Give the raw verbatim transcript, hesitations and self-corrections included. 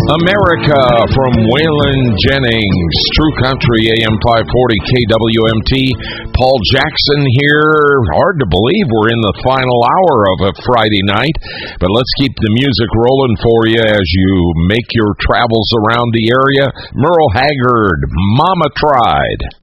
America from Waylon Jennings, True Country, A M five forty K W M T. Paul Jackson here. Hard to believe we're in the final hour of a Friday night, but let's keep the music rolling for you as you make your travels around the area. Merle Haggard, Mama Tried.